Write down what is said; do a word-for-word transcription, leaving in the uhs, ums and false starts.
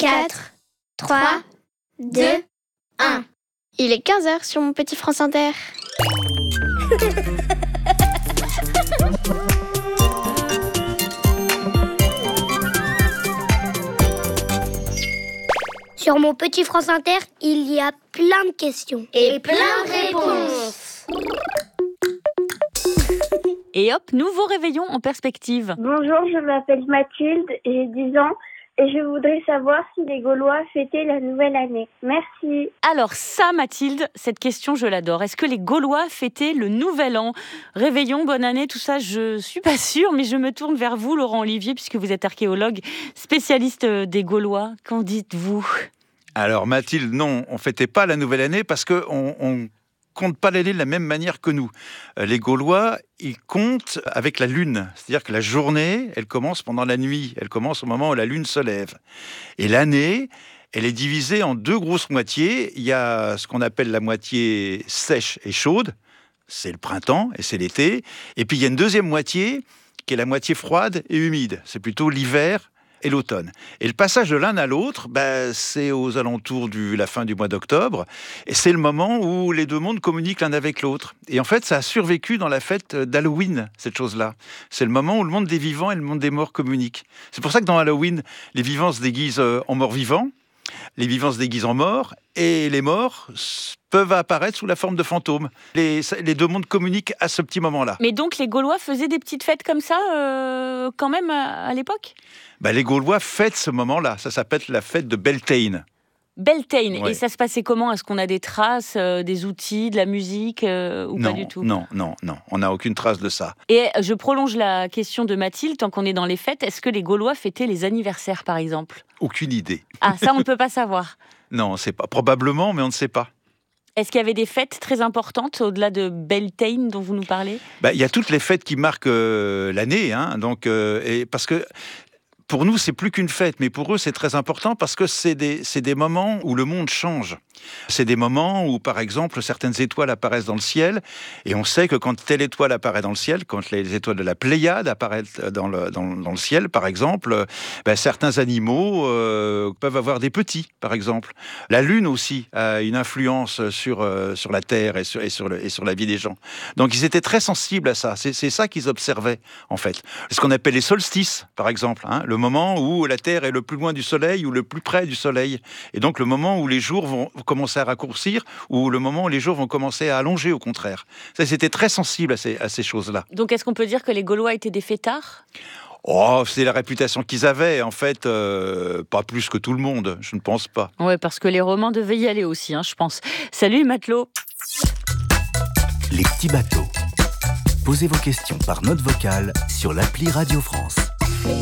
quatre, trois, deux, un. Il est quinze heures sur mon petit France Inter. Sur mon petit France Inter, il y a plein de questions. Et plein de réponses. Et hop, nouveau réveillon en perspective. Bonjour, je m'appelle Mathilde, j'ai dix ans et je voudrais savoir si les Gaulois fêtaient la nouvelle année. Merci. Alors ça, Mathilde, cette question, je l'adore. Est-ce que les Gaulois fêtaient le nouvel an? Réveillon, bonne année, tout ça, je suis pas sûre, mais je me tourne vers vous, Laurent Olivier, puisque vous êtes archéologue, spécialiste des Gaulois. Qu'en dites-vous? Alors Mathilde, non, on fêtait pas la nouvelle année parce que on, on compte pas l'année de la même manière que nous. Les Gaulois, ils comptent avec la lune. C'est-à-dire que la journée, elle commence pendant la nuit. Elle commence au moment où la lune se lève. Et l'année, elle est divisée en deux grosses moitiés. Il y a ce qu'on appelle la moitié sèche et chaude. C'est le printemps et c'est l'été. Et puis il y a une deuxième moitié qui est la moitié froide et humide. C'est plutôt l'hiver et l'automne. Et le passage de l'un à l'autre, bah, c'est aux alentours de la fin du mois d'octobre, et c'est le moment où les deux mondes communiquent l'un avec l'autre. Et en fait, ça a survécu dans la fête d'Halloween, cette chose-là. C'est le moment où le monde des vivants et le monde des morts communiquent. C'est pour ça que dans Halloween, les vivants se déguisent en morts-vivants, les vivants se déguisent en morts, et les morts peuvent apparaître sous la forme de fantômes. Les, les deux mondes communiquent à ce petit moment-là. Mais donc les Gaulois faisaient des petites fêtes comme ça, euh, quand même, à, à l'époque? Bah, les Gaulois fêtent ce moment-là. Ça s'appelle la fête de Beltane. Beltane. Ouais. Et ça se passait comment? Est-ce qu'on a des traces, euh, des outils, de la musique euh, ou non, pas du tout? Non, non, non. On n'a aucune trace de ça. Et je prolonge la question de Mathilde, tant qu'on est dans les fêtes. Est-ce que les Gaulois fêtaient les anniversaires, par exemple? Aucune idée. Ah, ça, on ne peut pas savoir. Non, on ne sait pas. Probablement, mais on ne sait pas. Est-ce qu'il y avait des fêtes très importantes au-delà de Beltane dont vous nous parlez? Bah, il y a toutes les fêtes qui marquent euh, l'année, hein, donc, euh, et parce que pour nous, c'est plus qu'une fête, mais pour eux, c'est très important parce que c'est des, c'est des moments où le monde change. C'est des moments où, par exemple, certaines étoiles apparaissent dans le ciel, et on sait que quand telle étoile apparaît dans le ciel, quand les étoiles de la Pléiade apparaissent dans le, dans, dans le ciel, par exemple, ben, certains animaux euh, peuvent avoir des petits, par exemple. La Lune aussi a une influence sur, euh, sur la Terre et sur, et, sur le, et sur la vie des gens. Donc ils étaient très sensibles à ça. C'est, c'est ça qu'ils observaient, en fait. Ce qu'on appelle les solstices, par exemple, hein, le moment où la Terre est le plus loin du Soleil ou le plus près du Soleil. Et donc le moment où les jours vont commencer à raccourcir ou le moment où les jours vont commencer à allonger, au contraire. Ça, c'était très sensible à ces, à ces choses-là. Donc est-ce qu'on peut dire que les Gaulois étaient des fêtards? Oh, c'est la réputation qu'ils avaient, en fait, euh, pas plus que tout le monde, je ne pense pas. Ouais, parce que les Romains devaient y aller aussi, hein, je pense. Salut, matelot. Les petits bateaux. Posez vos questions par note vocale sur l'appli Radio France.